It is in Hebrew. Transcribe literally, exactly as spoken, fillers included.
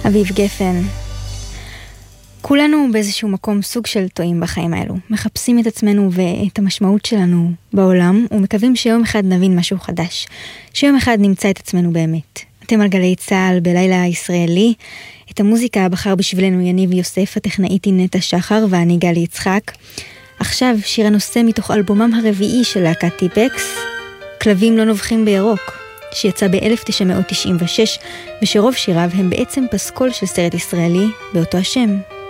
אביב גפן. כולנו באיזשהו מקום סוג של טועים בחיים האלו. מחפשים את עצמנו ואת המשמעות שלנו בעולם, ומקווים שיום אחד נבין משהו חדש. שיום אחד נמצא את עצמנו באמת. אתם על גלי צהל בלילה הישראלי. את המוזיקה בחר בשבילנו יניב יוסף, הטכנאית היא נטע שחר, ואני גלי יצחק. עכשיו שיר הנושא מתוך אלבומם הרביעי של להקת טיפקס, כלבים לא נובחים בירוק, שיצא ב-אלף תשע מאות תשעים ושש, ושרוב שיריו הם בעצם פסקול של סרט ישראלי באותו השם.